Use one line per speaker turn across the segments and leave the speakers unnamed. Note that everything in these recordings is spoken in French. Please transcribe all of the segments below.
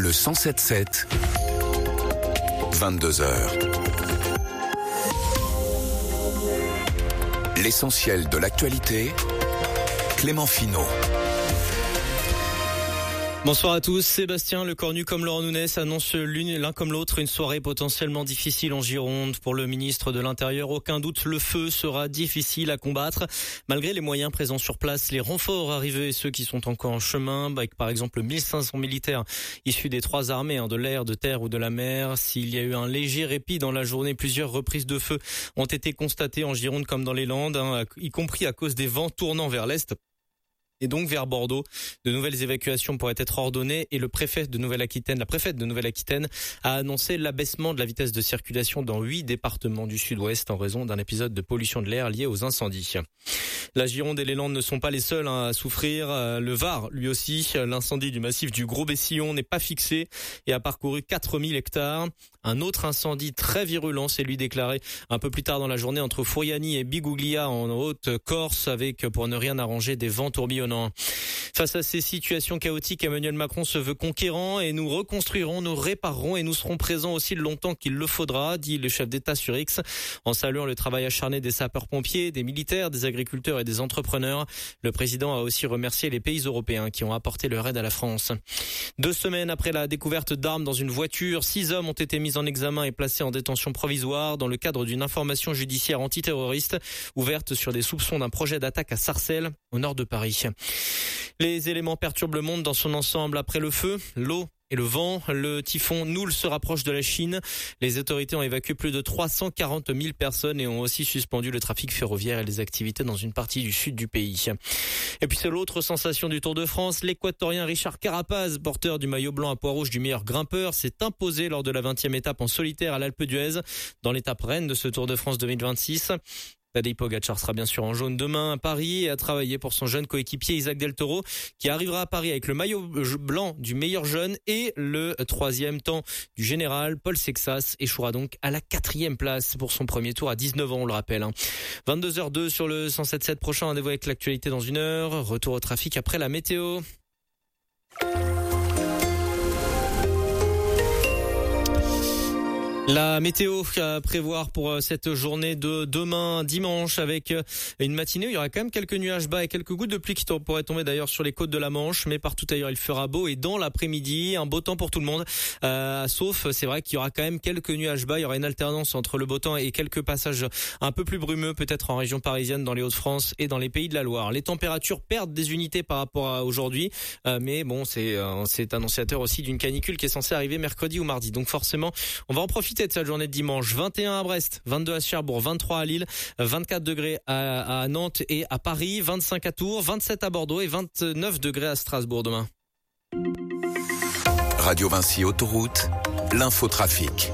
le 107.7, 22h. L'essentiel de l'actualité, Clément Finot.
Bonsoir à tous. Sébastien Lecornu comme Laurent Nunez annoncent l'un comme l'autre une soirée potentiellement difficile en Gironde. Pour le ministre de l'Intérieur, aucun doute, le feu sera difficile à combattre. Malgré les moyens présents sur place, les renforts arrivés et ceux qui sont encore en chemin, avec par exemple 1500 militaires issus des trois armées, de l'air, de terre ou de la mer. S'il y a eu un léger répit dans la journée, plusieurs reprises de feu ont été constatées en Gironde comme dans les Landes, y compris à cause des vents tournant vers l'est. Et donc vers Bordeaux, de nouvelles évacuations pourraient être ordonnées et la préfète de Nouvelle-Aquitaine a annoncé l'abaissement de la vitesse de circulation dans 8 départements du sud-ouest en raison d'un épisode de pollution de l'air lié aux incendies. La Gironde et les Landes ne sont pas les seuls à souffrir. Le Var, lui aussi, l'incendie du massif du Gros-Bessillon n'est pas fixé et a parcouru 4000 hectares. Un autre incendie très virulent s'est lui déclaré un peu plus tard dans la journée entre Fouriani et Biguglia en Haute-Corse avec, pour ne rien arranger, des vents tourbillonnants. Face à ces situations chaotiques, Emmanuel Macron se veut conquérant et nous reconstruirons, nous réparerons et nous serons présents aussi longtemps qu'il le faudra, dit le chef d'État sur X, en saluant le travail acharné des sapeurs-pompiers, des militaires, des agriculteurs et des entrepreneurs. Le président a aussi remercié les pays européens qui ont apporté leur aide à la France. 2 semaines après la découverte d'armes dans une voiture, 6 hommes ont été mis en examen et placés en détention provisoire dans le cadre d'une information judiciaire antiterroriste ouverte sur des soupçons d'un projet d'attaque à Sarcelles, au nord de Paris. Les éléments perturbent le monde dans son ensemble. Après le feu, l'eau et le vent, le typhon Noul se rapproche de la Chine. Les autorités ont évacué plus de 340 000 personnes et ont aussi suspendu le trafic ferroviaire et les activités dans une partie du sud du pays. Et puis c'est l'autre sensation du Tour de France. L'Équatorien Richard Carapaz, porteur du maillot blanc à pois rouge du meilleur grimpeur, s'est imposé lors de la 20e étape en solitaire à l'Alpe d'Huez, dans l'étape reine de ce Tour de France 2026. Tadej Pogacar sera bien sûr en jaune demain à Paris et a travaillé pour son jeune coéquipier Isaac Del Toro qui arrivera à Paris avec le maillot blanc du meilleur jeune et le 3e temps du général. Paul Sexas échouera donc à la 4e place pour son premier tour à 19 ans, on le rappelle. 22h02 sur le 107.7, prochain rendez-vous avec l'actualité dans 1 heure. Retour au trafic après la météo. La météo à prévoir pour cette journée de demain dimanche avec une matinée où il y aura quand même quelques nuages bas et quelques gouttes de pluie qui pourraient tomber d'ailleurs sur les côtes de la Manche, mais partout ailleurs il fera beau et dans l'après-midi un beau temps pour tout le monde, sauf c'est vrai qu'il y aura quand même quelques nuages bas, il y aura une alternance entre le beau temps et quelques passages un peu plus brumeux peut-être en région parisienne, dans les Hauts-de-France et dans les Pays de la Loire. Les températures perdent des unités par rapport à aujourd'hui, mais bon c'est annonciateur aussi d'une canicule qui est censée arriver mercredi ou mardi, donc forcément on va en profiter de cette journée de dimanche. 21 à Brest, 22 à Cherbourg, 23 à Lille, 24 degrés à Nantes et à Paris, 25 à Tours, 27 à Bordeaux et 29 degrés à Strasbourg demain.
Radio Vinci Autoroute, l'infotrafic.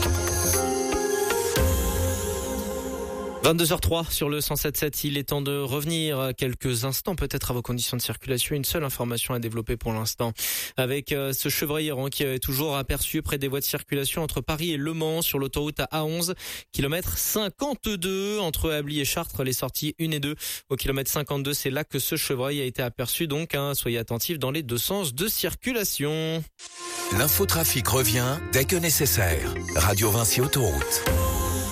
22h03 sur le 107.7, il est temps de revenir quelques instants peut-être à vos conditions de circulation. Une seule information à développer pour l'instant avec ce chevreuil errant qui est toujours aperçu près des voies de circulation entre Paris et Le Mans sur l'autoroute à A11, kilomètre 52 entre Ably et Chartres, les sorties 1 et 2 au kilomètre 52. C'est là que ce chevreuil a été aperçu, donc soyez attentifs dans les 2 sens de circulation.
L'infotrafic revient dès que nécessaire. Radio Vinci Autoroute.